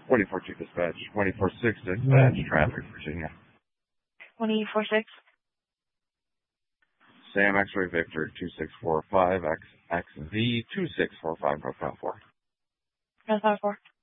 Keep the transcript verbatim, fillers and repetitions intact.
twenty-four two dispatch, twenty-four six dispatch, traffic, Virginia. twenty-four six. Sam X-ray Victor, two six four five, X X V, two six four five, North Bound four. North Bound four.